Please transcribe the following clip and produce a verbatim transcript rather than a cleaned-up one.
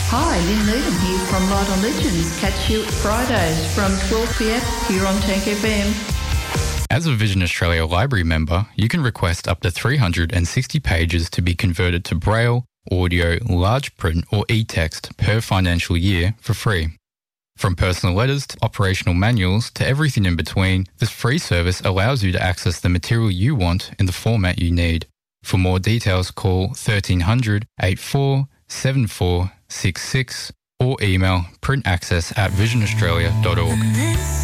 Hi, Lynn Needham here from Light on Legends. Catch you Fridays from twelve p m here on Tank F M. As a Vision Australia Library member, you can request up to three hundred sixty pages to be converted to Braille, audio, large print or e-text per financial year for free. From personal letters to operational manuals to everything in between, this free service allows you to access the material you want in the format you need. For more details, call thirteen hundred, eighty-four, seventy-four, sixty-six or email printaccess at vision australia dot org.